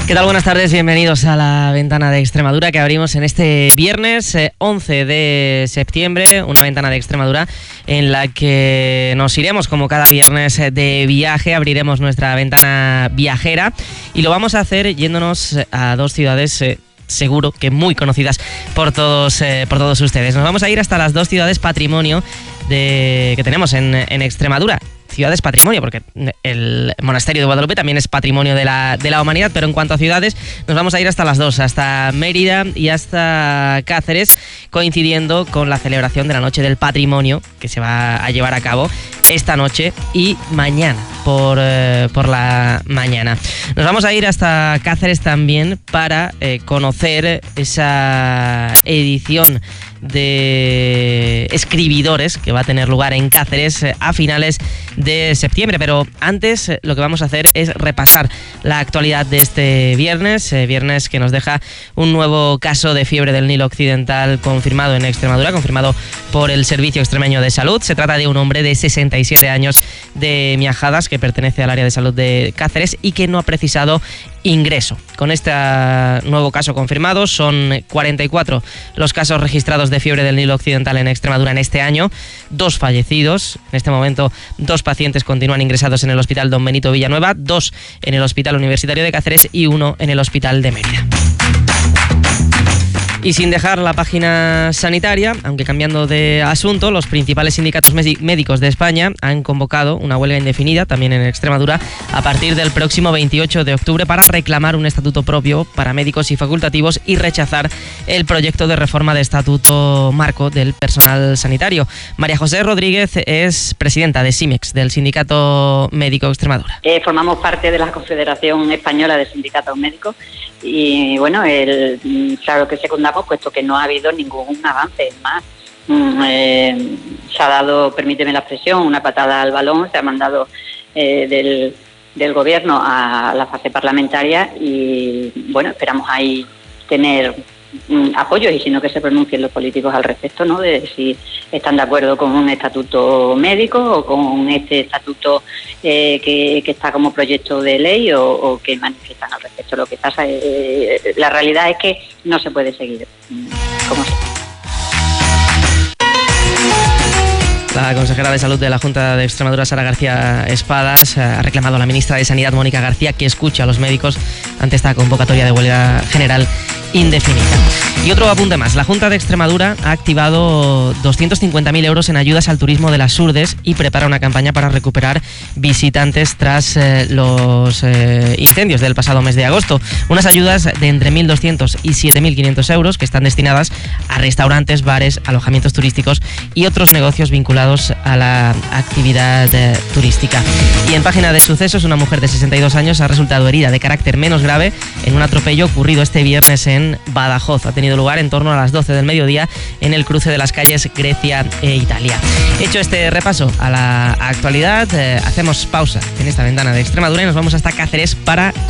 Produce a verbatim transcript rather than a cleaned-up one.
¿Qué tal? Buenas tardes, bienvenidos a la ventana de Extremadura que abrimos en este viernes eh, once de septiembre, una ventana de Extremadura en la que nos iremos como cada viernes eh, de viaje, abriremos nuestra ventana viajera y lo vamos a hacer yéndonos a dos ciudades eh, seguro que muy conocidas por todos, eh, por todos ustedes. Nos vamos a ir hasta las dos ciudades patrimonio de, que tenemos en, en Extremadura. Ciudades patrimonio, porque el monasterio de Guadalupe también es patrimonio de la, de la humanidad, pero en cuanto a ciudades nos vamos a ir hasta las dos, hasta Mérida y hasta Cáceres, coincidiendo con la celebración de la Noche del Patrimonio que se va a llevar a cabo esta noche y mañana por, eh, por la mañana. Nos vamos a ir hasta Cáceres también para eh, conocer esa edición de escribidores que va a tener lugar en Cáceres a finales de septiembre, pero antes lo que vamos a hacer es repasar la actualidad de este viernes, eh, viernes que nos deja un nuevo caso de fiebre del Nilo Occidental confirmado en Extremadura, confirmado por el Servicio Extremeño de Salud. Se trata de un hombre de sesenta y siete años de Miajadas que pertenece al área de salud de Cáceres y que no ha precisado ingreso. Con este nuevo caso confirmado son cuarenta y cuatro los casos registrados de fiebre del Nilo Occidental en Extremadura en este año, dos fallecidos. En este momento dos pacientes continúan ingresados en el Hospital Don Benito Villanueva, dos en el Hospital Universitario de Cáceres y uno en el Hospital de Mérida. Y sin dejar la página sanitaria, aunque cambiando de asunto, los principales sindicatos médicos de España han convocado una huelga indefinida, también en Extremadura, a partir del próximo veintiocho de octubre para reclamar un estatuto propio para médicos y facultativos y rechazar el proyecto de reforma de estatuto marco del personal sanitario. María José Rodríguez es presidenta de SIMEX, del Sindicato Médico Extremadura. Eh, formamos parte de la Confederación Española de Sindicatos Médicos y, bueno, el, claro que secundamos puesto que no ha habido ningún avance más. Mm, eh, se ha dado, permíteme la expresión, una patada al balón, se ha mandado eh, del, del gobierno a la fase parlamentaria y, bueno, esperamos ahí tener mm, apoyo y si no que se pronuncien los políticos al respecto, ¿no?, de si están de acuerdo con un estatuto médico o con este estatuto eh, que, que está como proyecto de ley o, o que manifiestan al respecto. Lo que pasa es, eh, la realidad es que no se puede seguir como se. La consejera de Salud de la Junta de Extremadura, Sara García Espadas, ha reclamado a la ministra de Sanidad, Mónica García, que escuche a los médicos ante esta convocatoria de huelga general indefinida. Y otro apunte más. La Junta de Extremadura ha activado doscientos cincuenta mil euros en ayudas al turismo de las Surdes y prepara una campaña para recuperar visitantes tras eh, los eh, incendios del pasado mes de agosto. Unas ayudas de entre mil doscientos y siete mil quinientos euros que están destinadas a restaurantes, bares, alojamientos turísticos y otros negocios vinculados a la actividad eh, turística. Y en página de sucesos, una mujer de sesenta y dos años ha resultado herida de carácter menos grave en un atropello ocurrido este viernes en Badajoz. Ha tenido lugar en torno a las doce del mediodía en el cruce de las calles Grecia e Italia. Hecho este repaso a la actualidad, eh, hacemos pausa en esta ventana de Extremadura y nos vamos hasta Cáceres para